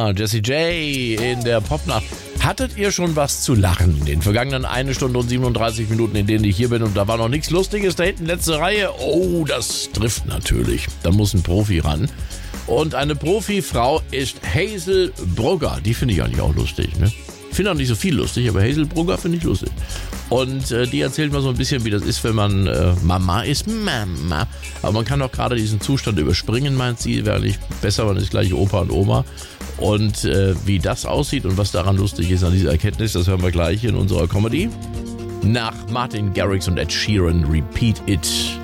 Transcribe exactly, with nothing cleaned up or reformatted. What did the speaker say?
Madonna, Jessie J in der Popnacht. Hattet ihr schon was zu lachen in den vergangenen eine Stunde und siebenunddreißig Minuten, in denen ich hier bin und da war noch nichts Lustiges, da hinten letzte Reihe? Oh, das trifft natürlich. Da muss ein Profi ran. Und eine Profifrau ist Hazel Brugger. Die finde ich eigentlich auch lustig, ne? Ich finde auch nicht so viel lustig, aber Hazel Brugger finde ich lustig. Und äh, die erzählt mal so ein bisschen, wie das ist, wenn man äh, Mama ist. Mama. Aber man kann auch gerade diesen Zustand überspringen, meint sie. Wäre nicht besser, man ist gleich Opa und Oma. Und äh, wie das aussieht und was daran lustig ist an dieser Erkenntnis, das hören wir gleich in unserer Comedy. Nach Martin Garrix und Ed Sheeran, Repeat It.